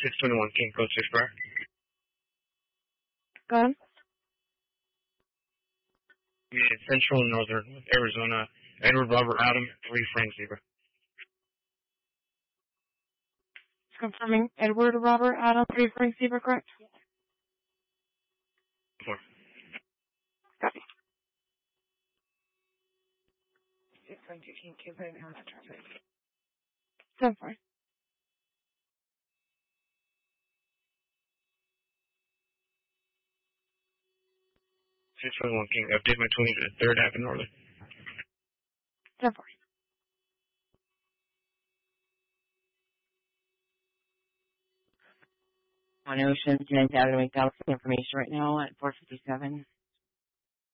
621 King Code 6 Bar. Go ahead. Yeah, Central and Northern Arizona. Edward Robert Adam, 3 Frank Zebra. Confirming Edward Robert Adam 3 Frank Zebra, correct? 4. Copy. 7-4. 621 King, update my 23rd Ave in Northern. 7-4. On Ocean, 10th Avenue, McDowell, information right now at 457.